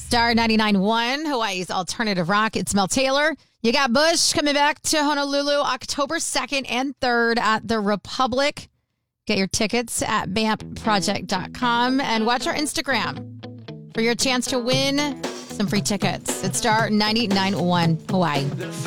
Star 99.1, Hawaii's alternative rock. It's Mel Taylor. You got Bush coming back to Honolulu October 2nd and 3rd at the Republic. Get your tickets at BAMPproject.com and watch our Instagram for your chance to win some free tickets. It's Star 99.1 Hawaii.